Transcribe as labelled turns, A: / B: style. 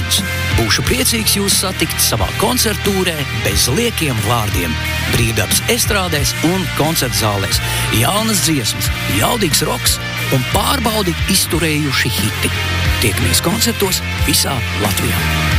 A: Grīņš. Būšu priecīgs jūs satikt savā koncertūrē bez liekiem vārdiem. Brīvdabas estrādēs un koncertzālēs. Jaunas dziesmas, jaudīgs roks un pārbaudi izturējuši hiti. Tiekamies koncertos visā Latvijā.